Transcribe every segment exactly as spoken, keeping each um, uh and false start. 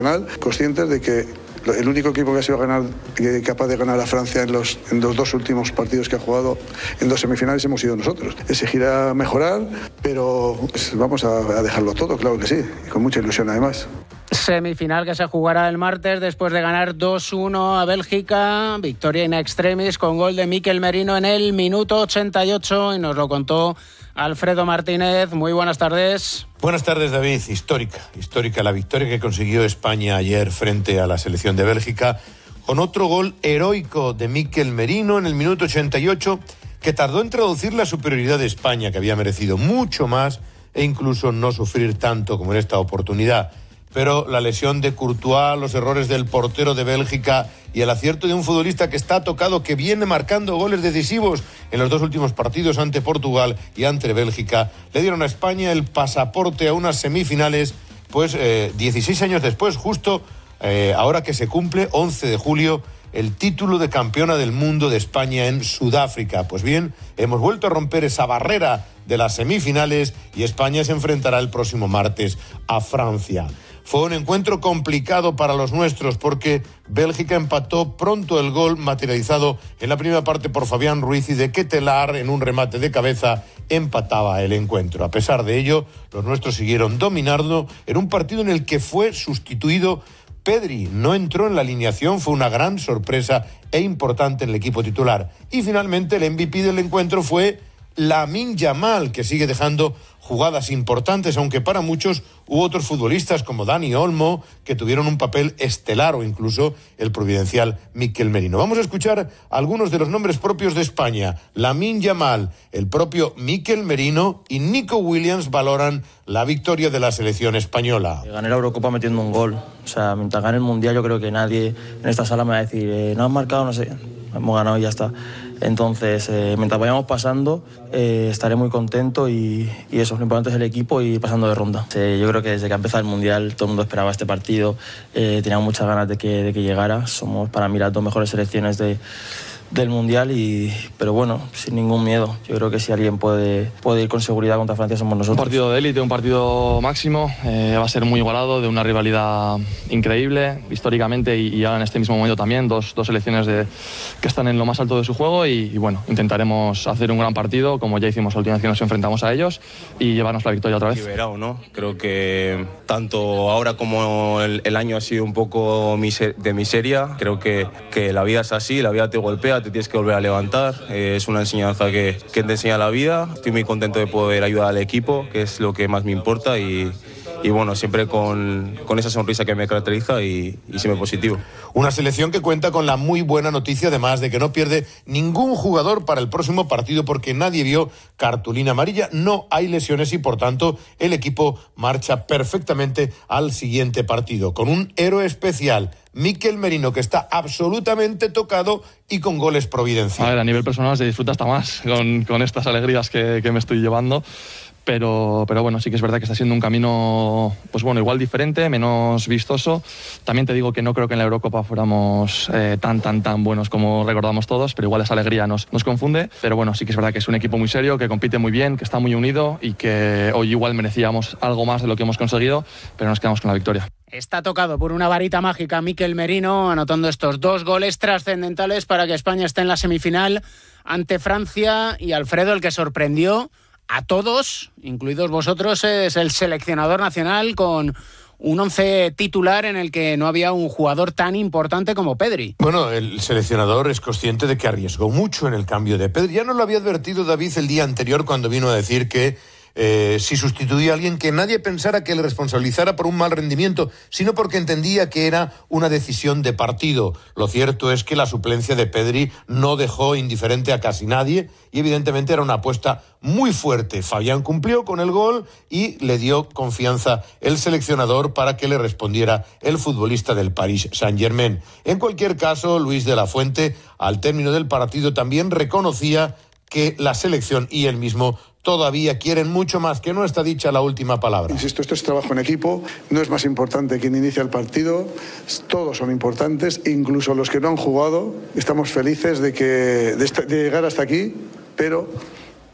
Conscientes de que el único equipo que ha sido ganar, capaz de ganar a Francia en los, en los dos últimos partidos que ha jugado en dos semifinales hemos sido nosotros. Exigirá mejorar, pero pues, vamos a, a dejarlo todo, claro que sí, y con mucha ilusión además. Semifinal que se jugará el martes después de ganar dos uno a Bélgica, victoria in extremis con gol de Mikel Merino en el minuto ochenta y ocho, y nos lo contó Alfredo Martínez. Muy buenas tardes. Buenas tardes, David. Histórica, histórica la victoria que consiguió España ayer frente a la selección de Bélgica, con otro gol heroico de Mikel Merino en el minuto ochenta y ocho, que tardó en traducir la superioridad de España, que había merecido mucho más e incluso no sufrir tanto como en esta oportunidad. Pero la lesión de Courtois, los errores del portero de Bélgica y el acierto de un futbolista que está tocado, que viene marcando goles decisivos en los dos últimos partidos ante Portugal y ante Bélgica, le dieron a España el pasaporte a unas semifinales, pues eh, dieciséis años después, justo eh, ahora que se cumple, once de julio, el título de campeona del mundo de España en Sudáfrica. Pues bien, hemos vuelto a romper esa barrera de las semifinales y España se enfrentará el próximo martes a Francia. Fue un encuentro complicado para los nuestros porque Bélgica empató pronto el gol materializado en la primera parte por Fabián Ruiz, y de Ketelaar en un remate de cabeza empataba el encuentro. A pesar de ello, los nuestros siguieron dominando en un partido en el que fue sustituido Pedri. No entró en la alineación, fue una gran sorpresa e importante en el equipo titular. Y finalmente el M V P del encuentro fue Lamine Yamal, que sigue dejando jugadas importantes, aunque para muchos hubo otros futbolistas como Dani Olmo que tuvieron un papel estelar, o incluso el providencial Mikel Merino. Vamos a escuchar algunos de los nombres propios de España. Lamine Yamal, el propio Mikel Merino y Nico Williams valoran la victoria de la selección española. Gané la Eurocopa metiendo un gol. O sea, mientras gane el Mundial, yo creo que nadie en esta sala me va a decir eh, no has marcado, no sé, hemos ganado y ya está. Entonces, eh, mientras vayamos pasando, eh, estaré muy contento y, y eso, lo importante es el equipo y pasando de ronda. Eh, yo creo que desde que ha empezado el Mundial todo el mundo esperaba este partido, eh, teníamos muchas ganas de que, de que llegara. Somos para mí las dos mejores selecciones de, del Mundial, y, pero bueno, sin ningún miedo. Yo creo que si alguien puede, puede ir con seguridad contra Francia somos nosotros. Un partido de élite, un partido máximo, eh, va a ser muy igualado, de una rivalidad increíble históricamente y, y ahora en este mismo momento también, dos, dos selecciones de, que están en lo más alto de su juego y, y bueno, intentaremos hacer un gran partido como ya hicimos la última vez que nos enfrentamos a ellos y llevarnos la victoria otra vez. Liberado, ¿no? Creo que tanto ahora como el, el año ha sido un poco miser- de miseria. Creo que, que la vida es así, la vida te golpea, te tienes que volver a levantar. Eh, es una enseñanza que, que te enseña la vida. Estoy muy contento de poder ayudar al equipo, que es lo que más me importa, y, y bueno, siempre con, con esa sonrisa que me caracteriza y, y siempre positivo. Una selección que cuenta con la muy buena noticia, además, de que no pierde ningún jugador para el próximo partido porque nadie vio cartulina amarilla, no hay lesiones y por tanto el equipo marcha perfectamente al siguiente partido con un héroe especial, Mikel Merino, que está absolutamente tocado y con goles providenciales. A ver, a nivel personal se disfruta hasta más con, con estas alegrías que, que me estoy llevando. Pero, pero bueno, sí que es verdad que está siendo un camino, pues bueno, igual diferente, menos vistoso. También te digo que no creo que en la Eurocopa fuéramos eh, tan, tan, tan buenos como recordamos todos, pero igual esa alegría nos, nos confunde. Pero bueno, sí que es verdad que es un equipo muy serio, que compite muy bien, que está muy unido y que hoy igual merecíamos algo más de lo que hemos conseguido, pero nos quedamos con la victoria. Está tocado por una varita mágica Mikel Merino, anotando estos dos goles trascendentales para que España esté en la semifinal ante Francia. Y Alfredo, el que sorprendió a todos, incluidos vosotros, es el seleccionador nacional, con un once titular en el que no había un jugador tan importante como Pedri. Bueno, el seleccionador es consciente de que arriesgó mucho en el cambio de Pedri. Ya nos lo había advertido David el día anterior cuando vino a decir que Eh, si sustituía a alguien, que nadie pensara que le responsabilizara por un mal rendimiento, sino porque entendía que era una decisión de partido. Lo cierto es que la suplencia de Pedri no dejó indiferente a casi nadie y evidentemente era una apuesta muy fuerte. Fabián cumplió con el gol y le dio confianza el seleccionador para que le respondiera el futbolista del Paris Saint-Germain. En cualquier caso, Luis de la Fuente, al término del partido, también reconocía que la selección y él mismo todavía quieren mucho más, que no está dicha la última palabra. Insisto, esto es trabajo en equipo, no es más importante quien inicia el partido, todos son importantes, incluso los que no han jugado. Estamos felices de, que, de, esta, de llegar hasta aquí, pero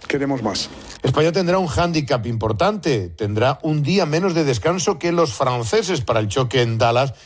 queremos más. España tendrá un hándicap importante, tendrá un día menos de descanso que los franceses para el choque en Dallas